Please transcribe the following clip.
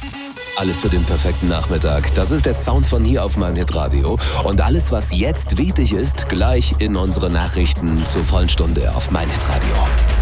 Alles für den perfekten Nachmittag. Das ist der Sound von hier auf meinHitradio. Und alles, was jetzt wichtig ist, gleich in unsere Nachrichten zur vollen Stunde auf meinHitradio.